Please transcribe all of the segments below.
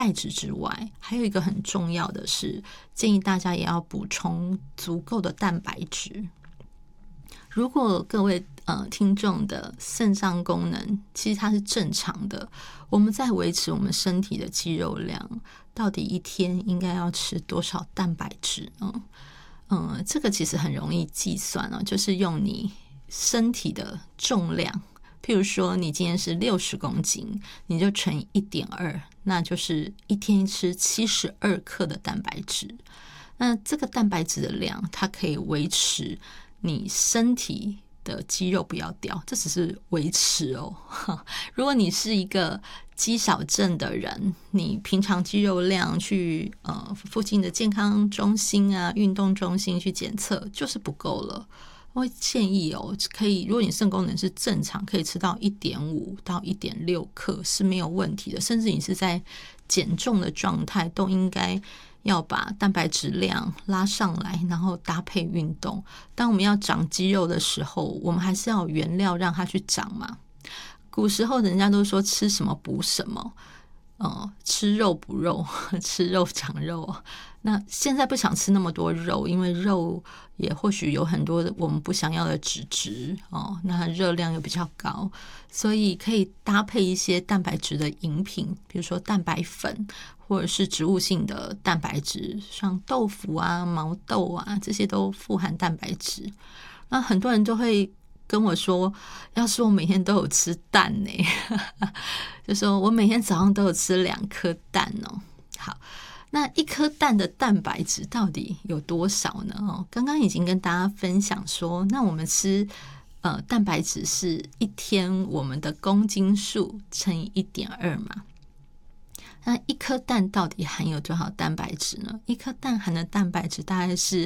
钙质之外，还有一个很重要的是，建议大家也要补充足够的蛋白质。如果各位听众的肾脏功能其实它是正常的，我们在维持我们身体的肌肉量，到底一天应该要吃多少蛋白质呢？这个其实很容易计算哦，就是用你身体的重量，譬如说你今天是60公斤，你就乘以 1.2， 那就是一天吃72克的蛋白质。那这个蛋白质的量，它可以维持你身体的肌肉不要掉，这只是维持哦。如果你是一个肌少症的人，你平常肌肉量去附近的健康中心啊、运动中心去检测，就是不够了。我会建议可以，如果你肾功能是正常，可以吃到 1.5 到 1.6 克是没有问题的，甚至你是在减重的状态，都应该要把蛋白质量拉上来，然后搭配运动。当我们要长肌肉的时候，我们还是要有原料让它去长嘛。古时候人家都说吃什么补什么，吃肉补肉，吃肉长肉。那现在不想吃那么多肉，因为肉也或许有很多我们不想要的脂质那热量又比较高，所以可以搭配一些蛋白质的饮品，比如说蛋白粉，或者是植物性的蛋白质，像豆腐啊、毛豆啊，这些都富含蛋白质。那很多人都会跟我说，要是我每天都有吃蛋呢，就说我每天早上都有吃2颗蛋哦。好，那1颗蛋的蛋白质到底有多少呢？刚刚已经跟大家分享说，那我们吃蛋白质是一天我们的公斤数乘以 1.2 嘛。那1颗蛋到底含有多少蛋白质呢？1颗蛋含的蛋白质大概是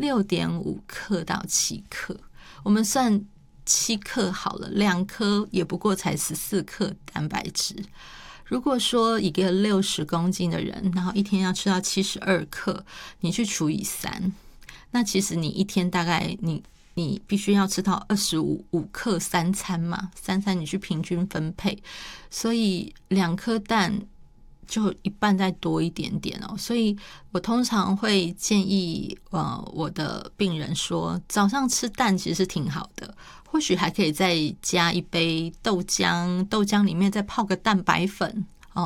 6.5 克到7克。我们算7克好了，2颗也不过才14克蛋白质。如果说一个60公斤的人，然后一天要吃到72克，你去除以3，那其实你一天大概你必须要吃到25克3餐嘛，3餐你去平均分配，所以2颗蛋就一半再多一点点哦。所以我通常会建议我的病人说，早上吃蛋其实是挺好的，或许还可以再加一杯豆浆，豆浆里面再泡个蛋白粉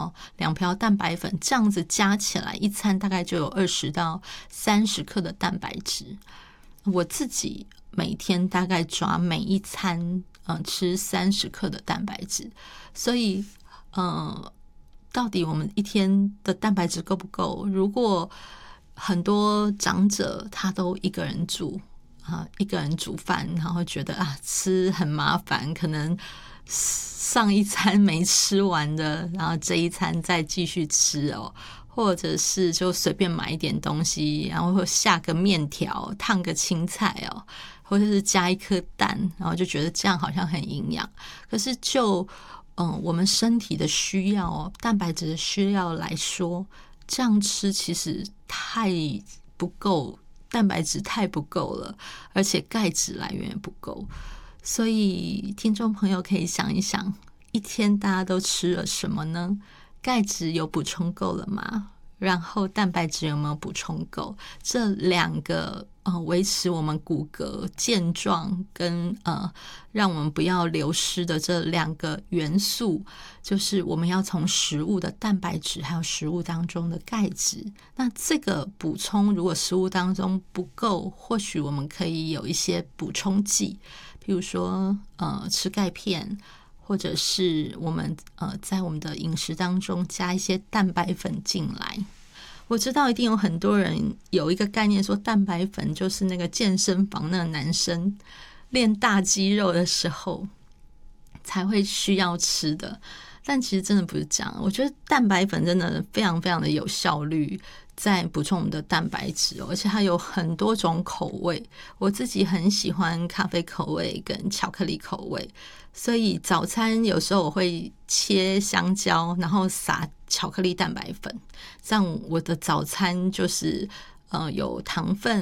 2瓢蛋白粉，这样子加起来一餐大概就有20到30克的蛋白质。我自己每天大概抓每一餐吃30克的蛋白质，所以到底我们一天的蛋白质够不够？如果很多长者他都一个人住一个人煮饭，然后觉得吃很麻烦，可能上一餐没吃完的，然后这一餐再继续吃或者是就随便买一点东西，然后下个面条，烫个青菜或者是加1颗蛋，然后就觉得这样好像很营养。可是就我们身体的需要蛋白质的需要来说，这样吃其实太不够，蛋白质太不够了，而且钙质来源也不够。所以听众朋友可以想一想，一天大家都吃了什么呢？钙质有补充够了吗？然后蛋白质有没有补充够？这2个维持我们骨骼健壮跟让我们不要流失的这2个元素，就是我们要从食物的蛋白质还有食物当中的钙质。那这个补充如果食物当中不够，或许我们可以有一些补充剂，譬如说吃钙片，或者是我们在我们的饮食当中加一些蛋白粉进来。我知道一定有很多人有一个概念说，蛋白粉就是那个健身房那个男生练大肌肉的时候才会需要吃的，但其实真的不是这样。我觉得蛋白粉真的非常非常的有效率在补充我们的蛋白质而且它有很多种口味，我自己很喜欢咖啡口味跟巧克力口味，所以早餐有时候我会切香蕉，然后撒巧克力蛋白粉，这样我的早餐就是有糖分，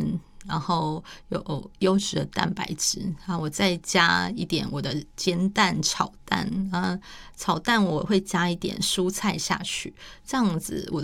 然后有优质的蛋白质啊，我再加一点我的煎蛋、炒蛋啊，炒蛋我会加一点蔬菜下去，这样子我